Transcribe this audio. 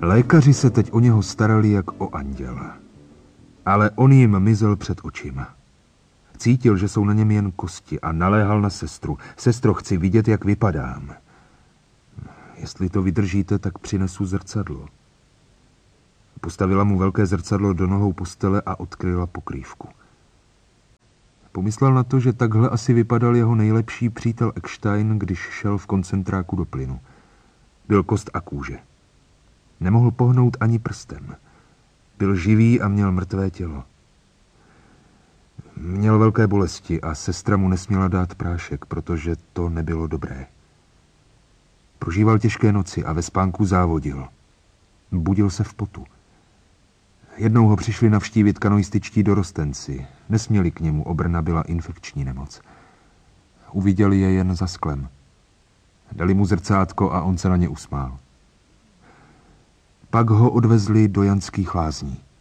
Lékaři se teď o něho starali jak o anděla. Ale on jim mizel před očima. Cítil, že jsou na něm jen kosti a naléhal na sestru. Sestro, chci vidět, jak vypadám. Jestli to vydržíte, tak přinesu zrcadlo. Postavila mu velké zrcadlo do nohou postele a odkryla pokrývku. Pomyslel na to, že takhle asi vypadal jeho nejlepší přítel Eckstein, když šel v koncentráku do plynu. Byl kost a kůže. Nemohl pohnout ani prstem. Byl živý a měl mrtvé tělo. Měl velké bolesti a sestra mu nesměla dát prášek, protože to nebylo dobré. Prožíval těžké noci a ve spánku závodil. Budil se v potu. Jednou ho přišli navštívit kanoističtí dorostenci. Nesměli k němu, o Brna byla infekční nemoc. Uviděli je jen za sklem. Dali mu zrcátko a on se na ně usmál. Pak ho odvezli do Janských Lázní.